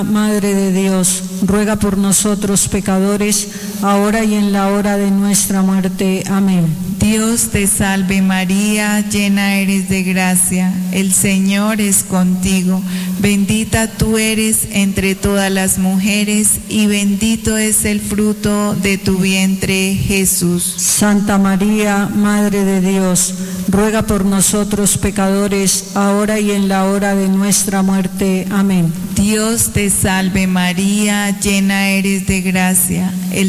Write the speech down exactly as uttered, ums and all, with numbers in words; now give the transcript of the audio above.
Madre de Dios, ruega por nosotros pecadores, ahora y en la hora de nuestra muerte. Amén. Dios te salve María, llena eres de gracia, el Señor es contigo, bendita tú eres entre todas las mujeres y bendito es el fruto de tu vientre, Jesús. Santa María, Madre de Dios, ruega por nosotros pecadores, ahora y en la hora de nuestra muerte. Amén. Dios te salve María, llena eres de gracia, el